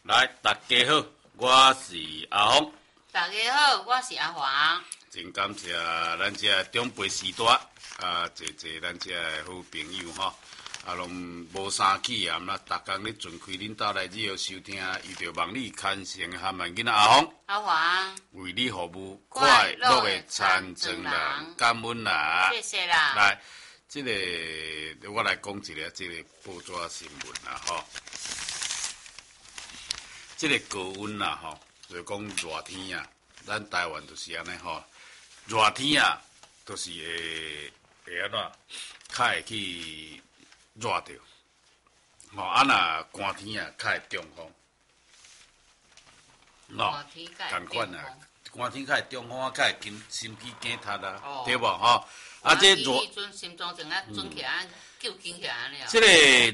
来，大家好，我是阿峰。 大家好，我是阿黄。 真感谢咱这长辈时代坐咱这好朋友吼，拢无生气啊，逐工咧准开恁兜来日收听，遇到望你牵成汉万囡仔阿峰。 阿黄， 为你服务，快乐的参政人，感恩啦！ 谢谢啦。 来，我来讲一个报纸新闻啦吼。高温啦吼，就讲热天啊，咱台湾就是安尼吼，热天啊，就是会安怎，较会去热着，吼若寒天啊，较会中风。同款啊，寒天较会中风，较会心肌梗塌啊，对无吼？ 这热，迄阵心脏整啊转起来，救紧起来了。